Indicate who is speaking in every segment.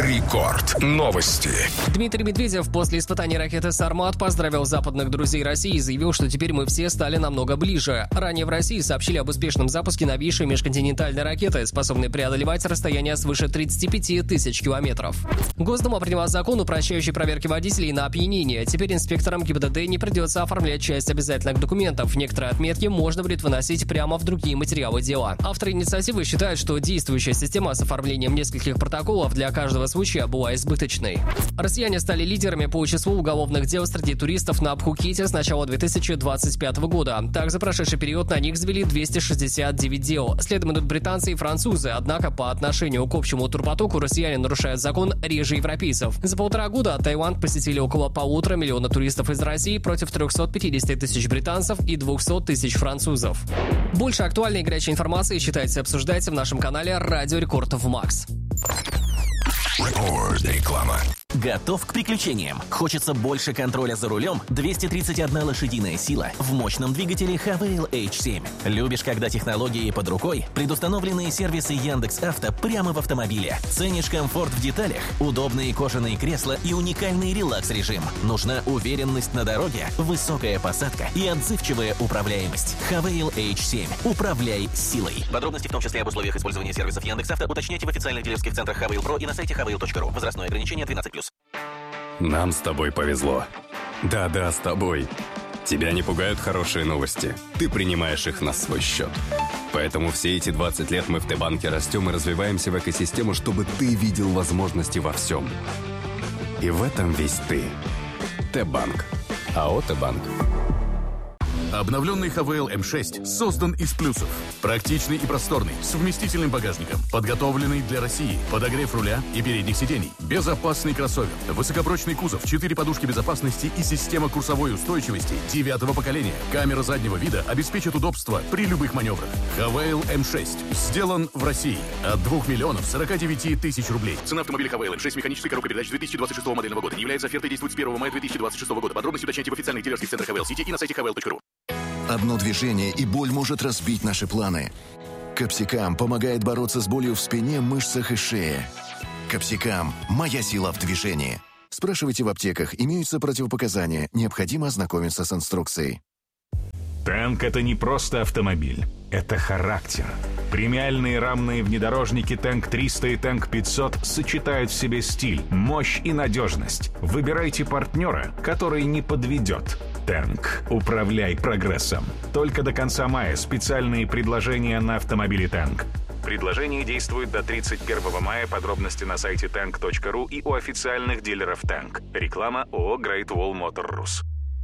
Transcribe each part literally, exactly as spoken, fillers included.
Speaker 1: Рекорд. Новости.
Speaker 2: Дмитрий Медведев после испытаний ракеты «Сармат» поздравил западных друзей России и заявил, что теперь мы все стали намного ближе. Ранее в России сообщили об успешном запуске новейшей межконтинентальной ракеты, способной преодолевать расстояние свыше тридцати пяти тысяч километров. Госдума приняла закон, упрощающий проверки водителей на опьянение. Теперь инспекторам ГИБДД не придется оформлять часть обязательных документов. Некоторые отметки можно будет выносить прямо в другие материалы дела. Авторы инициативы считают, что действующая система с оформлением нескольких протоколов для каждого случая была избыточной. Россияне стали лидерами по числу уголовных дел среди туристов на Пхукете с начала две тысячи двадцать пятого года. Так, за прошедший период на них завели двести шестьдесят девять дел. Следом идут британцы и французы, однако по отношению к общему турпотоку россияне нарушают закон реже европейцев. За полтора года Таиланд посетили около полутора миллиона туристов из России против трехсот пятидесяти тысяч британцев и двухсот тысяч французов. Больше актуальной и горячей информации читайте и обсуждайте в нашем канале «Радио Рекорд Макс».
Speaker 1: Рекорд. Реклама.
Speaker 3: Готов к приключениям? Хочется больше контроля за рулем? двести тридцать одна лошадиная сила в мощном двигателе Хавейл эйч семь. Любишь, когда технологии под рукой? Предустановленные сервисы Яндекс.Авто прямо в автомобиле. Ценишь комфорт в деталях? Удобные кожаные кресла и уникальный релакс-режим. Нужна уверенность на дороге? Высокая посадка и отзывчивая управляемость. Хавейл эйч семь. Управляй силой. Подробности, в том числе об условиях использования сервисов Яндекс.Авто, уточняйте в официальных дилерских центрах Хавейл Про и на сайте хавейл точка ру. Возрастное ограничение двенадцать плюс.
Speaker 4: Нам с тобой повезло. Да-да, с тобой. Тебя не пугают хорошие новости. Ты принимаешь их на свой счет. Поэтому все эти двадцать лет мы в Т-банке растем и развиваемся в экосистему, чтобы ты видел возможности во всем. И в этом весь ты. Т-банк. АО «Т-банк».
Speaker 5: Обновленный Хавейл эм шесть создан из плюсов. Практичный и просторный, с вместительным багажником, подготовленный для России, подогрев руля и передних сидений, безопасный кроссовер, высокопрочный кузов, четыре подушки безопасности и система курсовой устойчивости девятого поколения. Камера заднего вида обеспечит удобство при любых маневрах. Хавейл эм шесть сделан в России от двух миллионов сорока девяти тысяч рублей. Цена автомобиля Хавейл эм шесть механической коробкой передач две тысячи двадцать шестого модельного года. Не является офертой, действует с первого мая две тысячи двадцать шестого года. Подробности уточняйте в официальных дилерских центрах Хавейл Сити и на сайте хавейл точка ру.
Speaker 6: Одно движение, и боль может разбить наши планы. Капсикам помогает бороться с болью в спине, мышцах и шее. Капсикам – моя сила в движении. Спрашивайте в аптеках, имеются противопоказания, необходимо ознакомиться с инструкцией.
Speaker 7: Танк — это не просто автомобиль, это характер. Премиальные рамные внедорожники Танк триста и Танк пятьсот сочетают в себе стиль, мощь и надежность. Выбирайте партнера, который не подведет. Танк. Управляй прогрессом. Только до конца мая специальные предложения на автомобили Танк. Предложение действует до тридцать первого мая. Подробности на сайте танк точка ру и у официальных дилеров Танк. Реклама ООО Great Wall Motor Rus.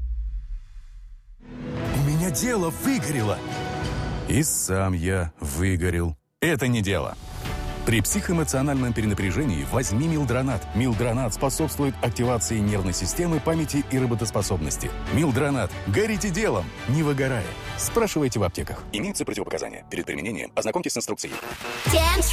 Speaker 8: У меня дело выгорело. И сам я выгорел. Это не дело. При психоэмоциональном перенапряжении возьми Милдронат. Милдронат способствует активации нервной системы, памяти и работоспособности. Милдронат. Горите делом, не выгорая. Спрашивайте в аптеках. Имеются противопоказания. Перед применением ознакомьтесь с инструкцией.